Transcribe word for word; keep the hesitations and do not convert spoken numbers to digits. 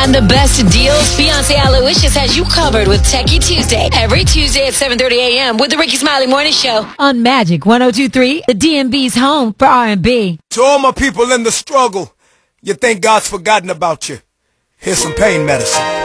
and the best deals? Beyonce Aloysius has you covered with Techie Tuesday. Every Tuesday at seven thirty a.m. with the Ricky Smiley Morning Show. On Magic one oh two point three, the D M V's home for R and B. To all my people in the struggle, you think God's forgotten about you. Here's some pain medicine.